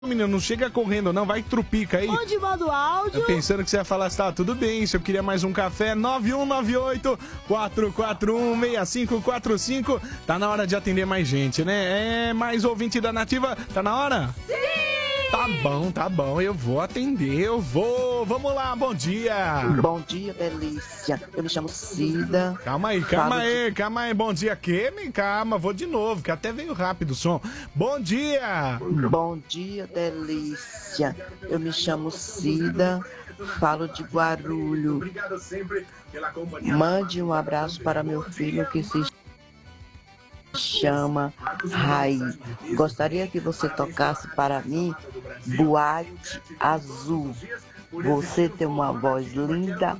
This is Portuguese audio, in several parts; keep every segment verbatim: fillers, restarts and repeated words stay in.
Menino, não chega correndo não, vai trupica aí. Onde manda o áudio? Eu pensando que você ia falar, tá, tudo bem, se eu queria mais um café, nove um nove oito, quatro quatro um, seis cinco quatro cinco. Tá na hora de atender mais gente, né? É, mais ouvinte da Nativa, tá na hora? Sim! Tá bom, tá bom, eu vou atender, eu vou. Vamos lá, bom dia. Bom dia, delícia. Eu me chamo Cida. Calma aí, calma Falo aí, de- calma aí, bom dia, que? Me calma, vou de novo, que até veio rápido o som. Bom dia. Bom dia, delícia. Eu me chamo Cida. Falo de Guarulhos. Mande um abraço para meu filho que se chama Rai. Gostaria que você tocasse para mim Boate Azul. Você tem uma voz linda,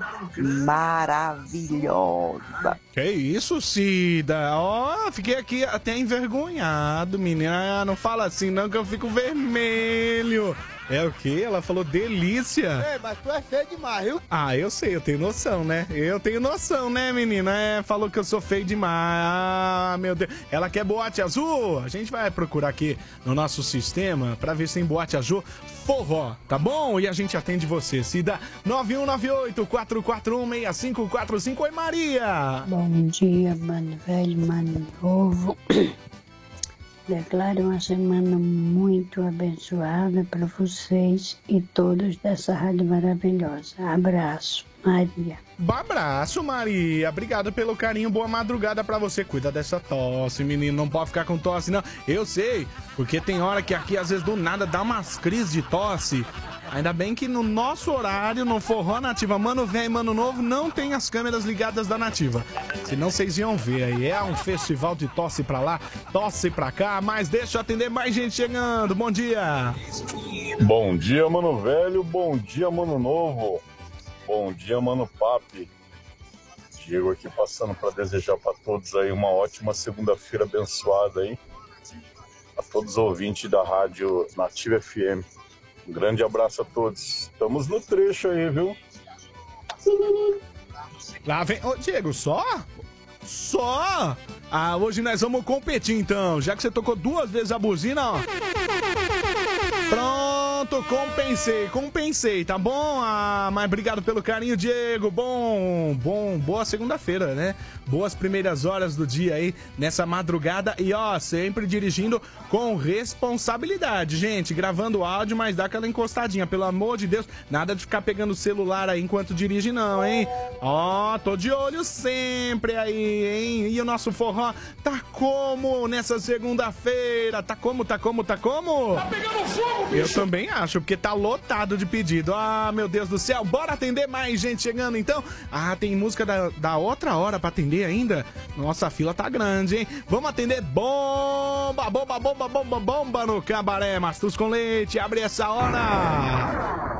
maravilhosa. Que isso, Cida? Ó, fiquei aqui até envergonhado, menina. Ah, não fala assim não que eu fico vermelho. É o quê? Ela falou delícia. Ei, mas tu é feio demais, viu? Ah, eu sei, eu tenho noção, né? Eu tenho noção, né, menina? É, falou que eu sou feio demais. Ah, meu Deus. Ela quer boate azul? A gente vai procurar aqui no nosso sistema pra ver se tem boate azul forró, tá bom? E a gente atende você. Cida, nove um nove oito, quatro quatro um, seis cinco quatro cinco. Oi, Maria. Bom dia, mano velho, mano novo. Declaro uma semana muito abençoada para vocês e todos dessa rádio maravilhosa. Abraço, Maria. Um abraço, Maria. Obrigado pelo carinho. Boa madrugada pra você. Cuida dessa tosse, menino. Não pode ficar com tosse, não. Eu sei, porque tem hora que aqui, às vezes, do nada, dá umas crises de tosse. Ainda bem que no nosso horário, no Forró Nativa, Mano Velho e Mano Novo, não tem as câmeras ligadas da Nativa. Senão vocês iam ver aí. É um festival de tosse pra lá, tosse pra cá. Mas deixa eu atender mais gente chegando. Bom dia. Bom dia, mano velho. Bom dia, mano novo. Bom dia, mano papi. Diego aqui passando para desejar para todos aí uma ótima segunda-feira abençoada aí. A todos os ouvintes da rádio Nativa F M. Um grande abraço a todos. Estamos no trecho aí, viu? Lá vem. Ô, Diego, só? Só? Ah, hoje nós vamos competir então. Já que você tocou duas vezes a buzina, ó. Pronto, compensei, compensei, tá bom? Ah, mas obrigado pelo carinho, Diego. Bom, bom, boa segunda-feira, né? Boas primeiras horas do dia aí, nessa madrugada. E ó, sempre dirigindo com responsabilidade, gente. Gravando áudio, mas dá aquela encostadinha, pelo amor de Deus. Nada de ficar pegando o celular aí enquanto dirige, não, hein? Ó, tô de olho sempre aí, hein? E o nosso forró tá como nessa segunda-feira? Tá como, tá como, tá como? Tá pegando fogo! Eu também acho, porque tá lotado de pedido. Ah, meu Deus do céu, bora atender mais gente chegando então. Ah, tem música da, da outra hora pra atender ainda? Nossa, a fila tá grande, hein? Vamos atender bomba, bomba, bomba, bomba, bomba no cabaré. Mastus com leite, abre essa hora.